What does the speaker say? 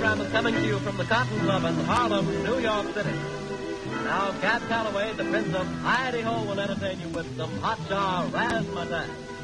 program is coming to you from the Cotton Club in Harlem, New York City. Now, Cab Calloway, the Prince of Heidi Ho, will entertain you with some hot jar razzmatazz.